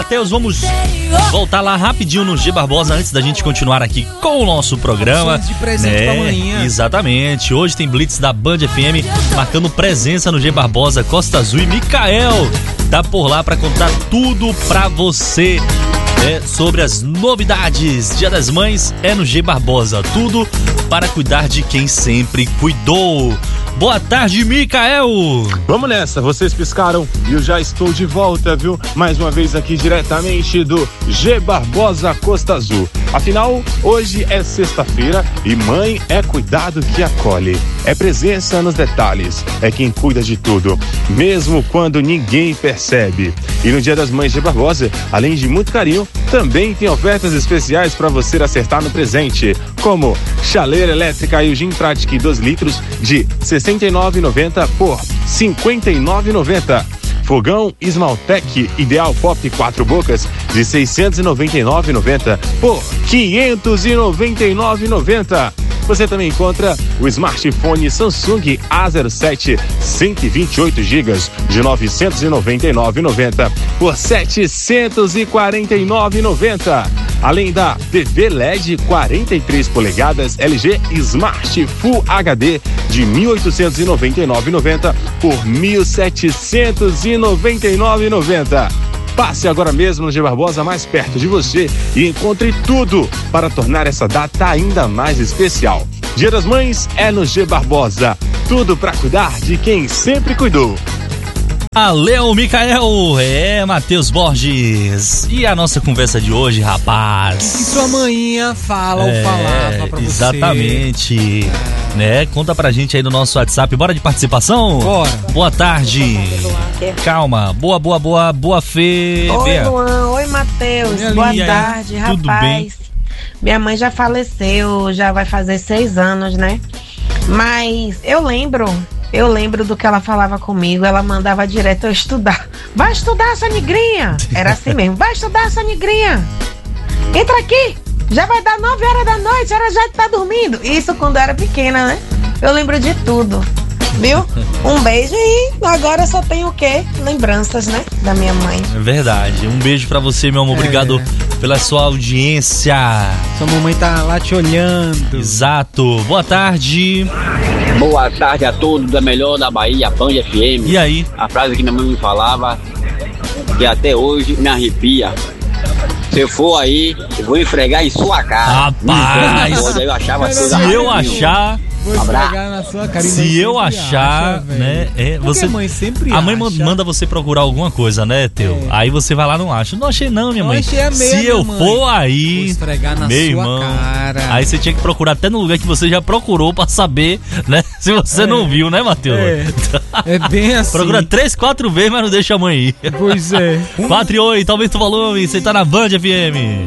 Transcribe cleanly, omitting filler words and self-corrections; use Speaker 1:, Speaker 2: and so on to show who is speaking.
Speaker 1: Matheus, vamos voltar lá rapidinho no G Barbosa antes da gente continuar aqui com o nosso programa.
Speaker 2: De presente pra amanhã.
Speaker 1: Exatamente. Hoje tem Blitz da Band FM marcando presença no G Barbosa, Costa Azul, e Micael tá por lá pra contar tudo pra você. Sobre as novidades. Dia das Mães é no G Barbosa. Tudo para cuidar de quem sempre cuidou. Boa tarde, Micael.
Speaker 3: Vamos nessa, vocês piscaram e eu já estou de volta, viu? Mais uma vez aqui diretamente do G Barbosa Costa Azul. Afinal, hoje é sexta-feira e mãe é cuidado que acolhe. É presença nos detalhes, é quem cuida de tudo, mesmo quando ninguém percebe. E no Dia das Mães G Barbosa, além de muito carinho, também tem ofertas especiais para você acertar no presente, como chaleira elétrica Eugene Tratic 2 litros de R$ 69,90 por R$ 59,90. Fogão Esmaltec Ideal Pop 4 bocas de R$ 699,90 por R$ 599,90. Você também encontra o smartphone Samsung A07 128 GB de R$ 999,90 por R$ 749,90. Além da TV LED 43 polegadas LG Smart Full HD de R$ 1.899,90 por R$ 1.799,90. Passe agora mesmo no G Barbosa mais perto de você e encontre tudo para tornar essa data ainda mais especial. Dia das Mães é no G Barbosa. Tudo para cuidar de quem sempre cuidou.
Speaker 1: Valeu, Micael. Matheus Borges. E a nossa conversa de hoje, rapaz?
Speaker 2: O que sua manhinha fala ou falava pra você?
Speaker 1: Exatamente. Conta pra gente aí no nosso WhatsApp. Bora de participação?
Speaker 2: Bora.
Speaker 1: Boa tarde. Calma. Boa Fê.
Speaker 4: Oi, Luan. Oi, Matheus. Boa tarde, rapaz.
Speaker 1: Tudo bem?
Speaker 4: Minha mãe já faleceu, já vai fazer 6 anos, né? Mas eu lembro do que ela falava comigo. Ela mandava direto eu estudar. Vai estudar, sua negrinha. Era assim mesmo. Vai estudar, sua negrinha. Entra aqui. Já vai dar 9 horas da noite, ela já tá dormindo. Isso quando eu era pequena, né? Eu lembro de tudo. Viu? Um beijo e agora só tenho o quê? Lembranças, né? Da minha mãe.
Speaker 1: É verdade. Um beijo pra você, meu amor. Obrigado pela sua audiência.
Speaker 2: Sua mamãe tá lá te olhando.
Speaker 1: Exato. Boa tarde.
Speaker 5: Boa tarde a todos da melhor da Bahia, Band FM.
Speaker 1: E aí?
Speaker 5: A frase que minha mãe me falava, que até hoje me arrepia. Se eu for aí, eu vou esfregar em sua cara.
Speaker 1: Rapaz!
Speaker 5: Eu achava
Speaker 1: Se eu achar...
Speaker 2: Vou esfregar na sua cara.
Speaker 1: Se eu achar, né?
Speaker 2: Você, mãe sempre
Speaker 1: a mãe
Speaker 2: acha.
Speaker 1: manda você procurar alguma coisa, né, Teu? Aí você vai lá, não acha. Não achei não, minha mãe.
Speaker 2: Achei a meia,
Speaker 1: Se eu
Speaker 2: mãe.
Speaker 1: for aí,
Speaker 2: vou esfregar na
Speaker 1: meu
Speaker 2: sua
Speaker 1: irmão,
Speaker 2: cara.
Speaker 1: aí você tinha que procurar até no lugar que você já procurou pra saber, né? Se você não viu, né, Matheus?
Speaker 2: É bem assim.
Speaker 1: Procura 3, 4 vezes, mas não deixa a mãe ir.
Speaker 2: Pois é.
Speaker 1: 4 e 8, aumenta o volume, você tá na Band FM.